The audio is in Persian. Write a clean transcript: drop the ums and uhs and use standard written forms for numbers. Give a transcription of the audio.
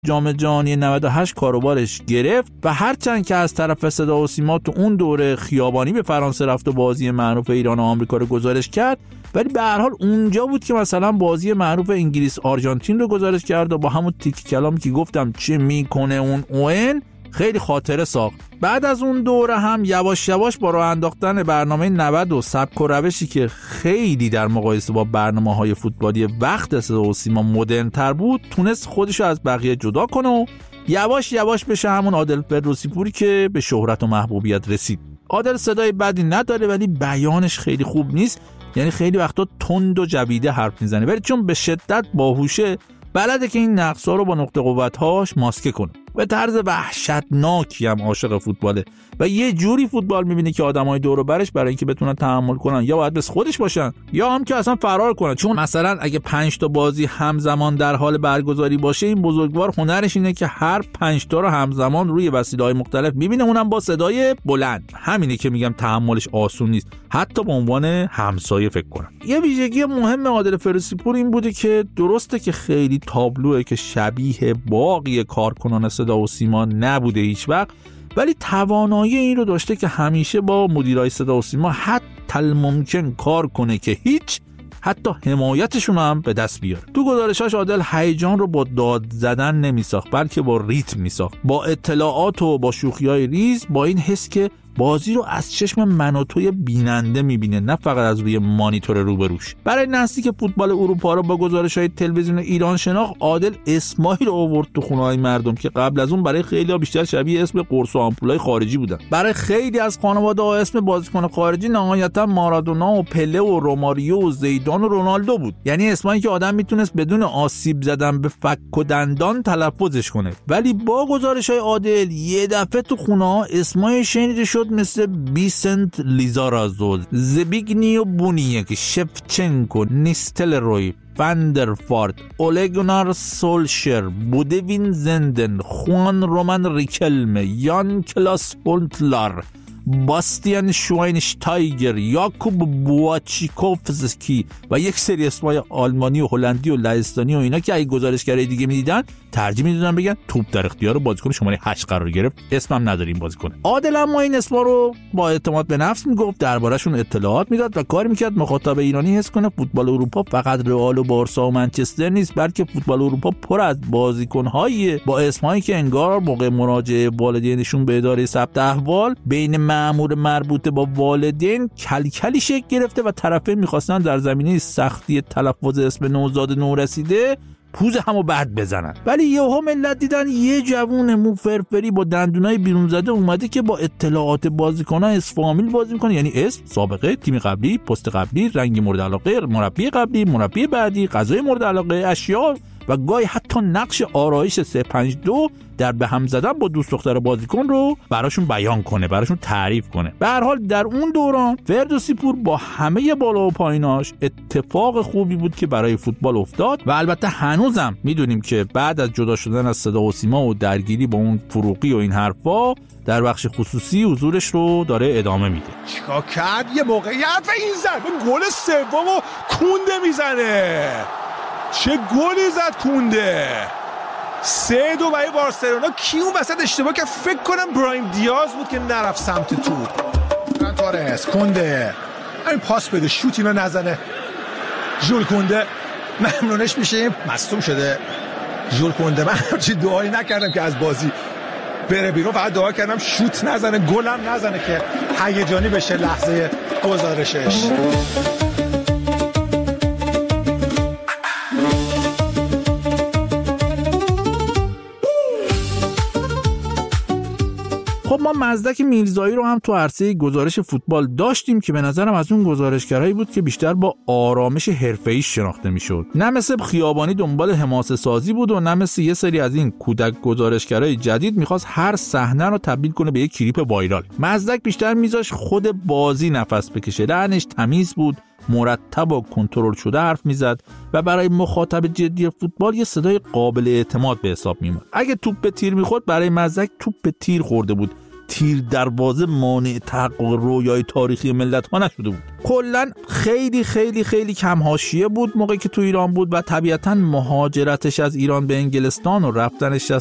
جام جهانی 98 کاروبارش گرفت و هرچند که از طرف صدا و سیما تو اون دوره خیابانی به فرانسه رفت و بازی معروف ایران و آمریکا رو گزارش کرد، ولی به هر حال اونجا بود که مثلا بازی معروف انگلیس آرژانتین رو گزارش کرد و با همون تیک کلامی که گفتم چه میکنه اون اوین خیلی خاطره ساخت. بعد از اون دوره هم یواش یواش با راه انداختن برنامه 90 و سبک و روشی که خیلی در مقایسه با برنامه‌های فوتبالی وقت صدا و سیما مدرن‌تر بود، تونست خودشو از بقیه جدا کنه و یواش یواش بشه همون عادل فردوسی پوری که به شهرت و محبوبیت رسید. عادل صدای بدی نداره ولی بیانش خیلی خوب نیست، یعنی خیلی وقتا تند و جویده حرف میزنه، ولی چون به شدت باهوشه بلده که این نقصا رو با نقطه قوت‌هاش ماسکه کنه. به طرز وحشتناکی هم عاشق فوتباله و یه جوری فوتبال میبینه که آدمای دور و برش برای اینکه بتونن تحمل کنن یا باید بس خودش باشن یا هم که اصلا فرار کنن. چون مثلا اگه 5 تا بازی همزمان در حال برگزاری باشه، این بزرگوار هنرش اینه که هر 5 تا رو همزمان روی وسیله‌های مختلف میبینه، اونم با صدای بلند. همینه که میگم تحملش آسون نیست، حتی به عنوان همسایه فکر کنم. یه ویژگی مهم عادل فردوسی پور این بوده که درسته که خیلی تابلوه که شبیه باقی کارکنان صدا و سیما نبوده هیچ وقت، ولی توانایی این رو داشته که همیشه با مدیرای صدا و سیما حتی الممکن کار کنه که هیچ، حتی حمایتشون هم به دست بیاره. تو گزارشاش عادل هیجان رو با داد زدن نمیساخت، بلکه با ریتم میساخت، با اطلاعات و با شوخی‌های ریز، با این حس که بازی رو از چشم من و توی بیننده میبینه، نه فقط از روی مانیتور روبروش. برای نسلی که فوتبال اروپا رو با گزارش‌های تلویزیون ایران شناخت، عادل اسمایی رو آورد تو خونه‌های مردم که قبل از اون برای خیلی‌ها بیشتر شبیه اسم قرص و آمپولای خارجی بودن. برای خیلی از خانواده‌ها اسم بازیکن خارجی نهایتاً مارادونا و پله و روماریو و زیدان و رونالدو بود، یعنی اسمایی که آدم میتونست بدون آسیب زدن به فک و دندان تلفظش کنه. ولی با گزارش‌های عادل یه دفعه تو خونه‌ها اسمای شنیده شد مثل بیسنت لیزارازو، زبیگنیو بونیک، شفچنکو، نیستلروی، فاندرفارد، اولگنار سولشر، بودوین زندن، خوان رومن ریکلمه، یان کلاس هولتلار، باستیان شواینشتایگر، یاکوب بواچیکوفسکی و یک سری اسمای آلمانی و هلندی و لهستانی و اینا که اگه گزارشگرای دیگه میدیدن ترجیح میدادن بگن توپ در اختیار بازیکن شماره 8 قرار گرفت، اسمم نداریم بازیکن. عادل اما این اسما رو با اعتماد به نفس میگفت، دربارشون اطلاعات میداد و کار میکرد مخاطب ایرانی حس کنه فوتبال اروپا فقط رئال و بارسا و منچستر نیست، بلکه فوتبال اروپا پر از بازیکن‌های با اسمایی که انگار موقع مراجعه والدینشون به اداره ثبت احوال بین مأمور مربوط با والدین کلکلی شکل گرفته و طرفین میخواستن در زمینه سختی تلفظ اسم نوزاد نورسیده پوز همو بعد بزنن. ولی یهو ملت دیدن یه جوون مو فرفری با دندونای بیرون زده اومده که با اطلاعات بازیکن‌ها اسفامیل بازی میکنه، یعنی اسم، سابقه، تیم قبلی، پست قبلی، رنگ مورد علاقه، مربی قبلی، مربی بعدی، غذای مورد علاقه، اشیاء و گاهی حتی نقش آرایش 352 در به هم زدن با دوست دختر بازیکن رو براشون بیان کنه، براشون تعریف کنه. به هر حال در اون دوران فردوسی پور با همه بالا و پاییناش اتفاق خوبی بود که برای فوتبال افتاد و البته هنوزم میدونیم که بعد از جدا شدن از صدا و سیما و درگیری با اون فروغی و این حرفا در بخش خصوصی حضورش رو داره ادامه میده. چیکار کرد؟ یه موقعیت و این ضربه گل سومو کونده میزنه. چه گلی زد کونده. 3-2 برای بارسلونا. کی اون وسط اشتباه که فکر کنم برایم دیاز بود که نرفت سمت توپ. تورس کونده این پاس بده شوتی رو نزنه. ژول کونده ممنونش میشه، مصدوم شده ژول کونده. من چی دعایی نکردم که از بازی بره بیرون، فقط دعا کردم شوت نزنه، گلم نزنه که هیجانی بشه لحظه گزارشش. خب ما مزدک میرزایی رو هم تو عرصه گزارش فوتبال داشتیم که به نظرم از اون گزارشگرایی بود که بیشتر با آرامش حرفه‌ای شناخته میشد. نه مثل خیابانی دنبال حماسه سازی بود و نه مثل یه سری از این کودک گزارشگرای جدید میخواست هر صحنه رو تبدیل کنه به یک کلیپ وایرال. مزدک بیشتر میذاش خود بازی نفس بکشه. لحنش تمیز بود، مرتب و کنترل شده حرف میزد و برای مخاطب جدی فوتبال یه صدای قابل اعتماد به حساب میومد. اگه توپ به تیر میخورد برای مزدک توپ به تیر خورده بود. تیر دروازه مانع تحقق رویای تاریخی ملت‌ها نشده بود. کلاً خیلی خیلی خیلی کم حاشیه بود موقعی که تو ایران بود و طبیعتاً مهاجرتش از ایران به انگلستان و رفتنش از